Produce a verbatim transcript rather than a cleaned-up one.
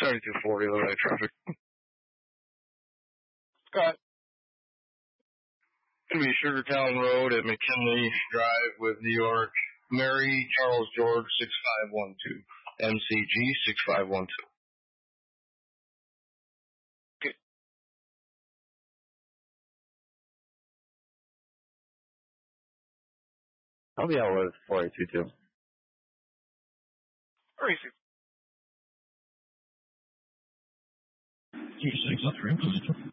seventy-two forty, low light traffic. Got it. Going to be Sugartown Road at McKinley Drive with New York. Mary Charles George six five one two. M C G six five one two. Okay. I'll be out with four eight two two. Receive. G six, up for